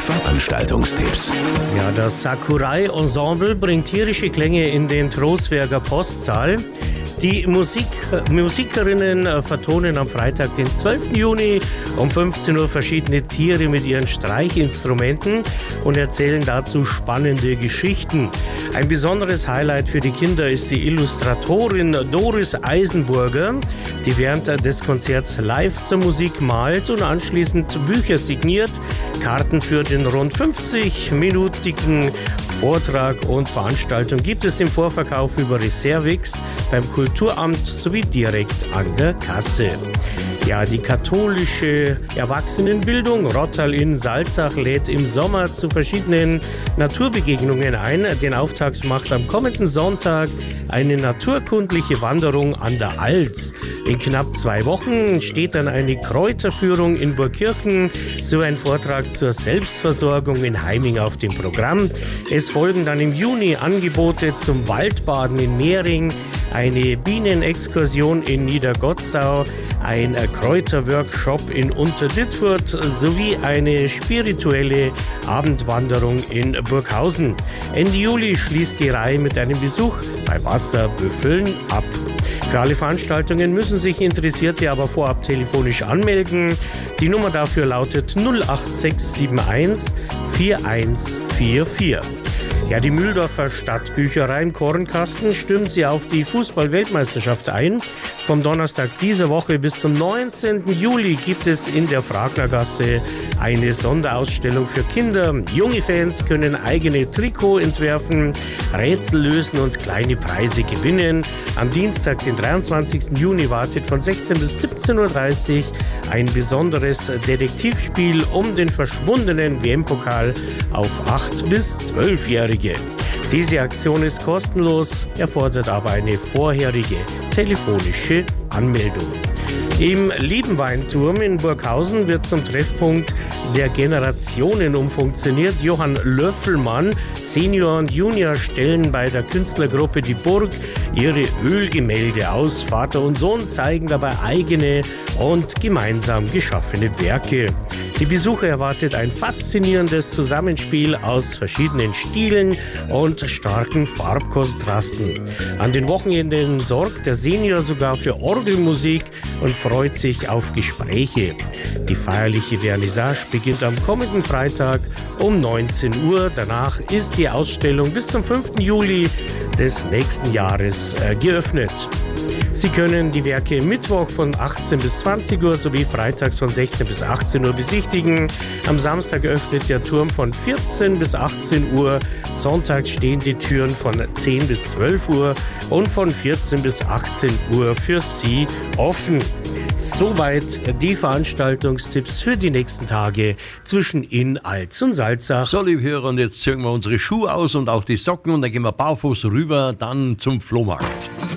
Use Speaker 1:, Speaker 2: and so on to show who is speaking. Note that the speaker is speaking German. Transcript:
Speaker 1: Veranstaltungstipps.
Speaker 2: Ja, das Sakurai-Ensemble bringt tierische Klänge in den Trostberger Postsaal. Die Musikerinnen vertonen am Freitag, den 12. Juni um 15 Uhr verschiedene Tiere mit ihren Streichinstrumenten und erzählen dazu spannende Geschichten. Ein besonderes Highlight für die Kinder ist die Illustratorin Doris Eisenburger, die während des Konzerts live zur Musik malt und anschließend Bücher signiert. Karten für den rund 50-minütigen Vortrag und Veranstaltung gibt es im Vorverkauf über Reservix beim Kulturamt sowie direkt an der Kasse. Ja, die katholische Erwachsenenbildung Rottal in Salzach lädt im Sommer zu verschiedenen Naturbegegnungen ein. Den Auftakt macht am kommenden Sonntag eine naturkundliche Wanderung an der Alz. In knapp 2 Wochen steht dann eine Kräuterführung in Burgkirchen sowie ein Vortrag zur Selbstversorgung in Heiming auf dem Programm. Es folgen dann im Juni Angebote zum Waldbaden in Mehring, eine Bienenexkursion in Niedergotzau, ein Kräuterworkshop in Unterdittfurt sowie eine spirituelle Abendwanderung in Burghausen. Ende Juli schließt die Reihe mit einem Besuch bei Wasserbüffeln ab. Für alle Veranstaltungen müssen sich Interessierte aber vorab telefonisch anmelden. Die Nummer dafür lautet 08671 4144. Ja, die Mühldorfer Stadtbücherei im Kornkasten stimmt sie auf die Fußball-Weltmeisterschaft ein. Vom Donnerstag dieser Woche bis zum 19. Juli gibt es in der Fragnergasse eine Sonderausstellung für Kinder. Junge Fans können eigene Trikot entwerfen, Rätsel lösen und kleine Preise gewinnen. Am Dienstag, den 23. Juni, wartet von 16 bis 17.30 Uhr ein besonderes Detektivspiel um den verschwundenen WM-Pokal auf 8- bis 12-Jährige. Diese Aktion ist kostenlos, erfordert aber eine vorherige telefonische Anmeldung. Im Liebenweinturm in Burghausen wird zum Treffpunkt der Generationen umfunktioniert. Johann Löffelmann, Senior und Junior, stellen bei der Künstlergruppe Die Burg ihre Ölgemälde aus. Vater und Sohn zeigen dabei eigene und gemeinsam geschaffene Werke. Die Besucher erwartet ein faszinierendes Zusammenspiel aus verschiedenen Stilen und starken Farbkontrasten. An den Wochenenden sorgt der Senior sogar für Orgelmusik und freut sich auf Gespräche. Die feierliche Vernissage beginnt am kommenden Freitag um 19 Uhr. Danach ist die Ausstellung bis zum 5. Juli des nächsten Jahres geöffnet. Sie können die Werke Mittwoch von 18 bis 20 Uhr sowie freitags von 16 bis 18 Uhr besichtigen. Am Samstag öffnet der Turm von 14 bis 18 Uhr. Sonntags stehen die Türen von 10 bis 12 Uhr und von 14 bis 18 Uhr für Sie offen. Soweit die Veranstaltungstipps für die nächsten Tage zwischen in Alz und Salzach.
Speaker 3: So, liebe Hörer, und jetzt ziehen wir unsere Schuhe aus und auch die Socken und dann gehen wir barfuß rüber dann zum Flohmarkt.